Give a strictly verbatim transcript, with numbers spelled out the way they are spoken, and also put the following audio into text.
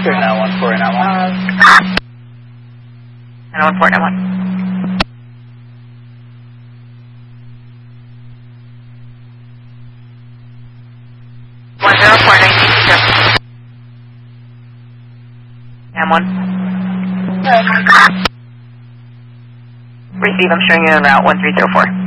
nine one four, nine one. nine one four, nine one. one zero four nine two two. nine one. Receive, I'm showing you en route one three zero four.